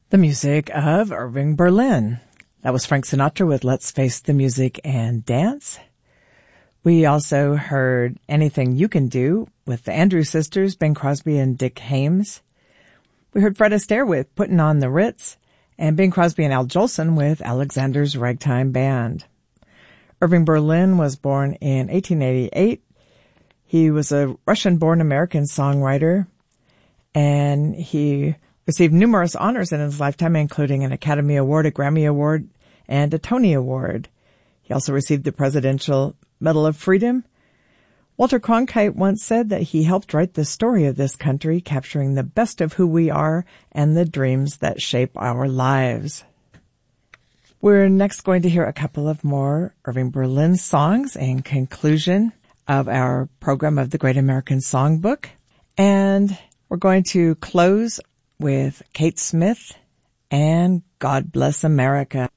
The music of Irving Berlin. That was Frank Sinatra with Let's Face the Music and Dance. We also heard Anything You Can Do with the Andrews Sisters, Bing Crosby and Dick Haymes. We heard Fred Astaire with Puttin' on the Ritz, and Bing Crosby and Al Jolson with Alexander's Ragtime Band. Irving Berlin was born in 1888. He was a Russian-born American songwriter, and he received numerous honors in his lifetime, including an Academy Award, a Grammy Award, and a Tony Award. He also received the Presidential Medal of Freedom. Walter Cronkite once said that he helped write the story of this country, capturing the best of who we are and the dreams that shape our lives. We're next going to hear a couple of more Irving Berlin songs in conclusion of our program of the Great American Songbook. And we're going to close with Kate Smith and God Bless America.